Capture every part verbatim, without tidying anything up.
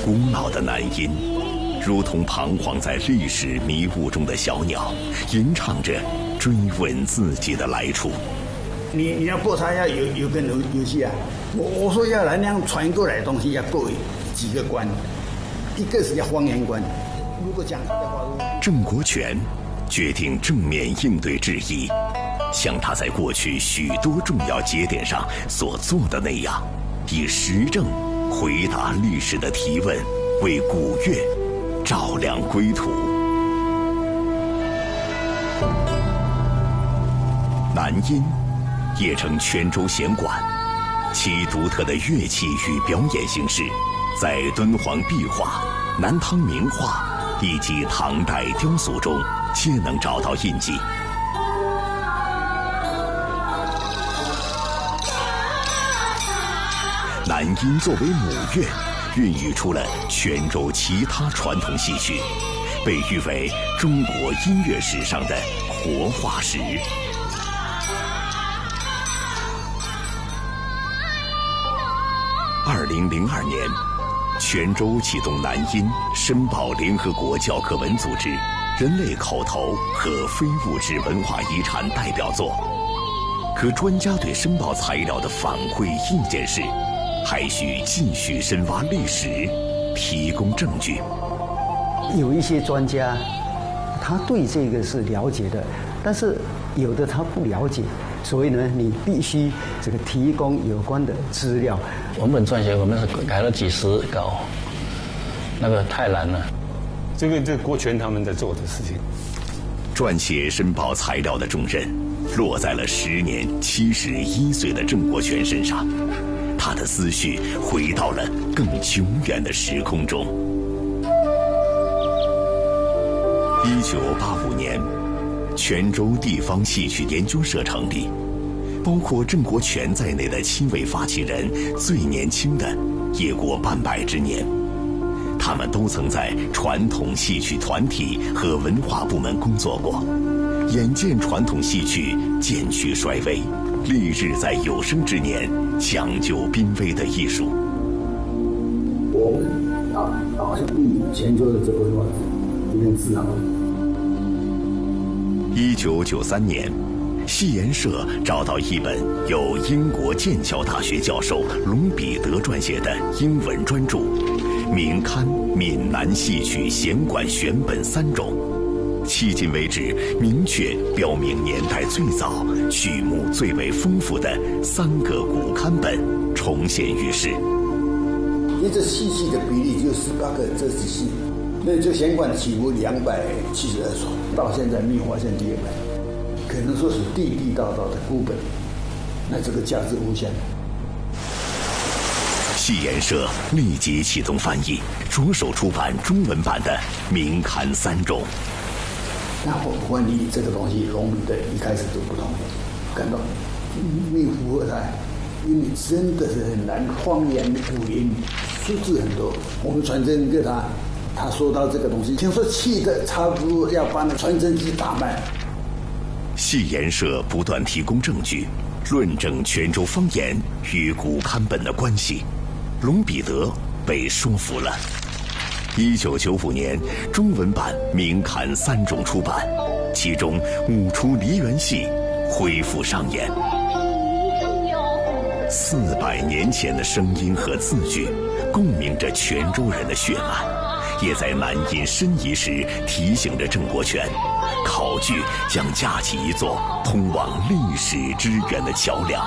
古老的南音，如同彷徨在历史迷雾中的小鸟，吟唱着追问自己的来处。 你你要过它要有有个游游戏啊，我我说要来那样传过来的东西要过几个关，一个是叫方言关。如果讲它的话， 郑国权决定正面应对质疑，像他在过去许多重要节点上所做的那样，以实证回答历史的提问，为古乐照亮归途。南音也称泉州弦管，其独特的乐器与表演形式，在敦煌壁画、南唐名画以及唐代雕塑中皆能找到印记。南音作为母乐，孕育出了泉州其他传统戏曲，被誉为中国音乐史上的活化石。二零零二年，泉州启动南音申报联合国教科文组织人类口头和非物质文化遗产代表作。可专家对申报材料的反馈意见是，还需继续深挖历史，提供证据。 有一些专家，他对这个是了解的，但是有的他不了解，所以呢，你必须这个提供有关的资料。 文本撰写我们是改了几十稿，那个太难了。 这个这个国权他们在做的事情。 撰写申报材料的重任落在了时年七十一岁的郑国权身上，他的思绪回到了更久远的时空中。一九八五年，泉州地方戏曲研究社成立，包括郑国权在内的七位发起人，最年轻的也过半百之年。他们都曾在传统戏曲团体和文化部门工作过，眼见传统戏曲渐趋衰微，立志在有生之年讲究濒危的艺术。 我们啊，好像以泉州的这个文化有点自豪。 一九九三年，戏研社找到一本由英国剑桥大学教授隆彼得撰写的英文专著《明刊闽南戏曲弦管选本三种》，迄今为止明确标明年代最早、曲目最为丰富的三个古刊本重现于世。 因为这戏曲的比例就十八个，这是戏，那就弦管曲目两百七十二首，到现在没有发现第二本，可能说是地地道道的古本，那这个价值无限。 戏研社立即启动翻译，着手出版中文版的《明刊三种》。 那我翻译这个东西，隆彼得一开始都不同意，感到没有符合他，因为真的是很难，方言五音数字很多，我们传真给他，他说到这个东西，听说气的差不多要把那传真机打卖。 戏研社不断提供证据，论证泉州方言与古刊本的关系，隆彼得被说服了。一九九五年，中文版《明刊三种》出版，其中五出梨园戏恢复上演。四百年前的声音和字句，共鸣着泉州人的血脉，也在南音申遗时提醒着郑国权，考据将架起一座通往历史之源的桥梁。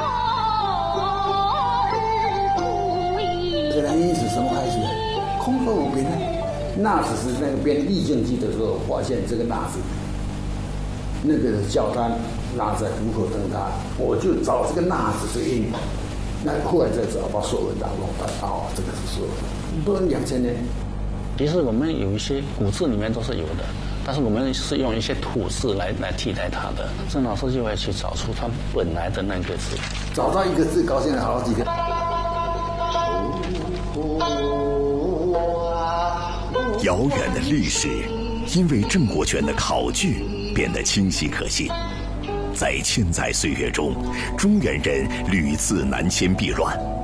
这南音是什么开始的？空口无边呢？纳子是那个编《历经记》的时候发现这个纳子，那个叫他纳在虎口灯塔，我就找这个纳子这个音，那后来再找把索文打弄到，哦，这个是索文，不能两千年。 其实我们有一些古字里面都是有的，但是我们是用一些土字来来替代它的。郑老师就会去找出它本来的那个字， 找到一个字，高兴了好几个。 遥远的历史，因为郑国权的考据变得清晰可信。在千载岁月中，中原人屡次南迁避乱，